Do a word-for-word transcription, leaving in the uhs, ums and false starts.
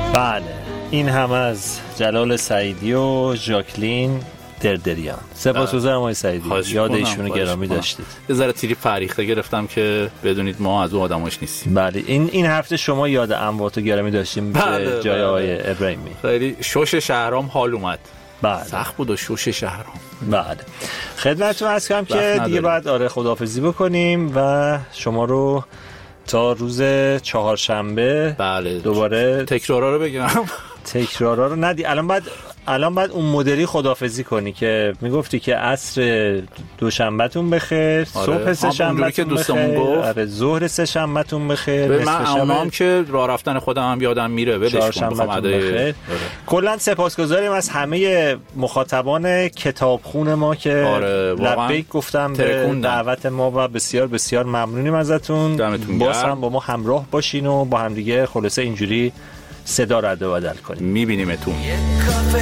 بله، این هم از جلال سعیدی و ژاکلین دردریان. سپاسگزارم آقای سعیدی، یاد ایشونو گرامی داشتید. یه ذره تیری فریخته گرفتم که بدونید ما از اون آدماش نیستیم. بله، این این هفته شما یاد امواتو گرامی داشتیم بله، به جای بله. آقای ابراهیمی. خیلی شوش شهرام حال اومد. بله. سخت بود و شوش شهرام. بله. خدمتتون عرض کنم که دیگه بعد آره خداحافظی بکنیم و شما رو تا روز چهارشنبه بله دوباره تکرارا رو بگم. تکرارا رو ندی. الان بعد الان بعد اون مدلی خداحافظی کنی که میگفتی که عصر دوشنبهتون بخیر، صبح سه شنبهتون بخیر، آره ظهر سه شنبهتون بخیر، من اونام که راه رفتن خودم هم یادم میره ولش کن بخوام بخیر. کلا سپاسگزاریم از همه مخاطبان کتابخون ما که آره لبیک گفتم به دعوت ما و بسیار بسیار ممنونیم ازتون. باز هم با ما همراه باشین و با هم دیگه خلاصه اینجوری صدا رد و بدل کنیم. میبینیمتون.